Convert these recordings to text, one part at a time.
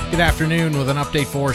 Good afternoon with an update for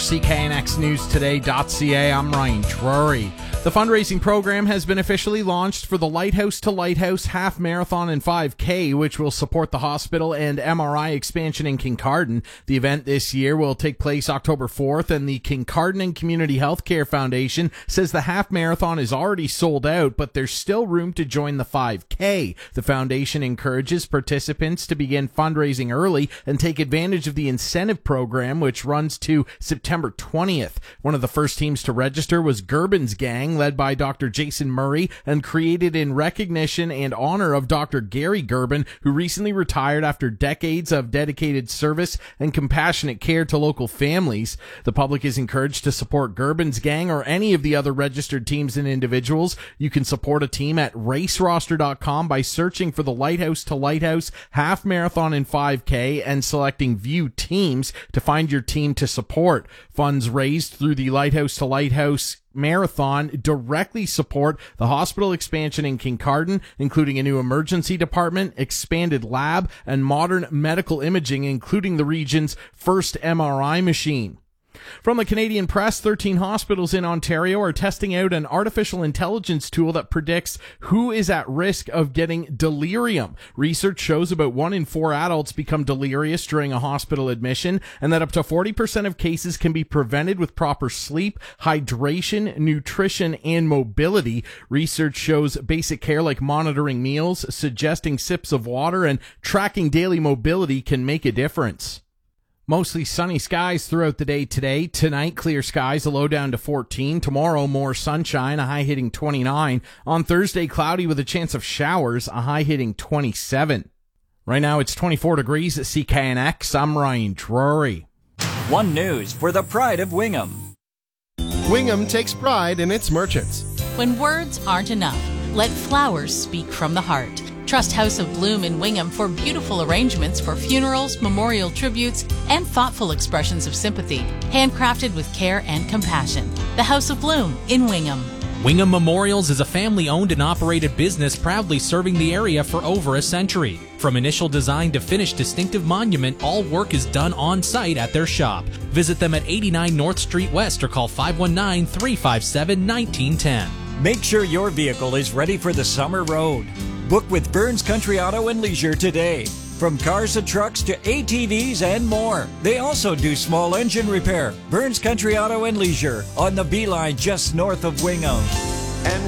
CKNXNewsToday.ca. I'm Ryan Drury. The fundraising program has been officially launched for the Lighthouse to Lighthouse Half Marathon and 5K, which will support the hospital and MRI expansion in Kincardine. The event this year will take place October 4th, and the Kincardine and Community Healthcare Foundation says the half marathon is already sold out, but there's still room to join the 5K. The foundation encourages participants to begin fundraising early and take advantage of the incentive program, which runs to September 20th. One of the first teams to register was Gerbin's Gang, led by Dr. Jason Murray, and created in recognition and honor of Dr. Gary Gerbin, who recently retired after decades of dedicated service and compassionate care to local families. The public is encouraged to support Gerbin's Gang or any of the other registered teams and individuals. You can support a team at raceroster.com by searching for the Lighthouse to Lighthouse Half Marathon and 5K and selecting View Teams to find your team to support. Funds raised through the Lighthouse to Lighthouse Marathon directly support the hospital expansion in Kincardine, including a new emergency department, expanded lab, and modern medical imaging, including the region's first MRI machine. From the Canadian Press, 13 hospitals in Ontario are testing out an artificial intelligence tool that predicts who is at risk of getting delirium. Research shows about 1 in 4 adults become delirious during a hospital admission, and that up to 40% of cases can be prevented with proper sleep, hydration, nutrition, and mobility. Research shows basic care like monitoring meals, suggesting sips of water, and tracking daily mobility can make a difference. Mostly sunny skies throughout the day today. Tonight, clear skies, a low down to 14. Tomorrow, more sunshine, a high hitting 29. On Thursday, cloudy with a chance of showers, a high hitting 27. Right now, it's 24 degrees at CKNX. I'm Ryan Drury. One News for the pride of Wingham. Wingham takes pride in its merchants. When words aren't enough, let flowers speak from the heart. Trust House of Bloom in Wingham for beautiful arrangements for funerals, memorial tributes, and thoughtful expressions of sympathy, handcrafted with care and compassion. The House of Bloom in Wingham. Wingham Memorials is a family-owned and operated business proudly serving the area for over a century. From initial design to finished distinctive monument, all work is done on-site at their shop. Visit them at 89 North Street West or call 519-357-1910. Make sure your vehicle is ready for the summer road. Book with Burns Country Auto and Leisure today. From cars to trucks to ATVs and more. They also do small engine repair. Burns Country Auto and Leisure on the Beeline just north of Wingham.